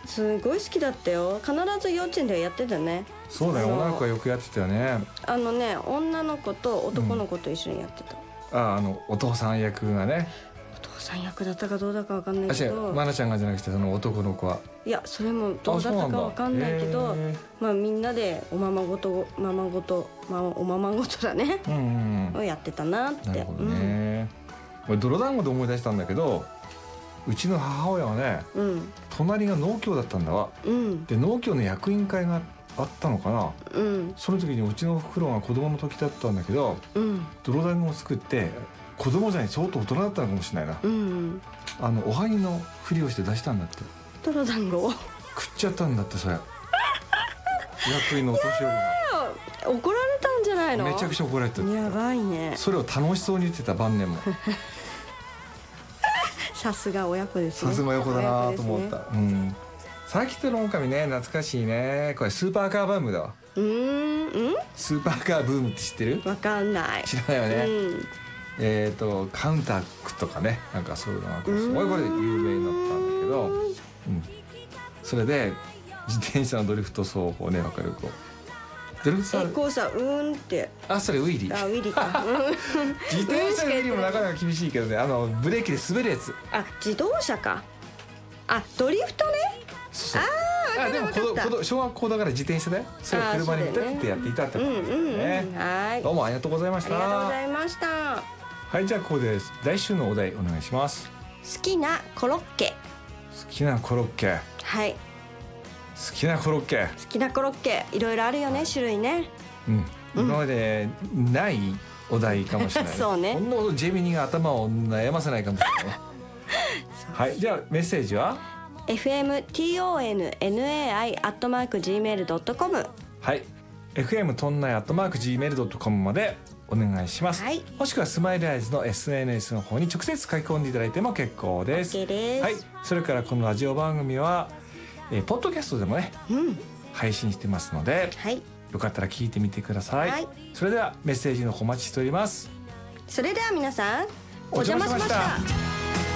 すごい好きだったよ。必ず幼稚園ではやってたね。 そうだよ、女の子はよくやってたよね。 女の子と男の子と一緒にやってた。 お父さん役がね。 お父さん役だったかどうだかわかんないけど、 愛菜ちゃんがじゃなくてその男の子は。 いや、それもどうだったかわかんないけど、みんなでおままごとだね、をやってたなって。 なるほどね。泥団子で思い出したんだけど、うちの母親はね、隣が農協だったんだわ。で農協の役員会があったのかな。その時にうちのおふくろが子供の時だったんだけど、泥団子を作って、子供じゃない相当大人だったのかもしれないな。おはぎのふりをして出したんだって。 泥団子を食っちゃったんだってそれ。役員のお年寄りが怒られたんじゃないの。 めちゃくちゃ怒られてる。 やばいね。 それを楽しそうに言ってた晩年も。 さすが親子ですね。 さすが親子だなと思った。さっきとの狼ね、懐かしいね。これスーパーカーブームだわ。スーパーカーブームって知ってる？ わかんない。 知らないよね。カウンタックとかね、なんかそういうのがすごいこれ有名になったんだけど、それで自転車のドリフト走法ね、わかる？こうドリフトこうさ、って。 それウィリー。 ウィリーか。 自転車のウィリーもなかなか厳しいけどね、ブレーキで滑るやつ。 自動車か。ドリフトね。 でも小学校だから自転車でそれを車にペッてやっていたってことですね。どうもありがとうございました。 ありがとうございました。 はい、じゃあここで来週のお題お願いします。 好きなコロッケ。 好きなコロッケ。 はい。 好きなコロッケ。 好きなコロッケ、いろいろあるよね、種類ね。 今までないお題かもしれない。 そうね。 こんなことジェミニが頭を悩ませないかもしれないね。はい、じゃあメッセージは fmtonnai@gmail.com。 はい、fm tonnai@gmail.com までお願いします。もしくはスマイルアイズの SNS の方に直接書き込んでいただいても結構です。 OK です。 はい、それからこのラジオ番組はポッドキャストでもね、配信してますので、よかったら聞いてみてください。それではメッセージのお待ちしております。 それでは皆さん、お邪魔しました。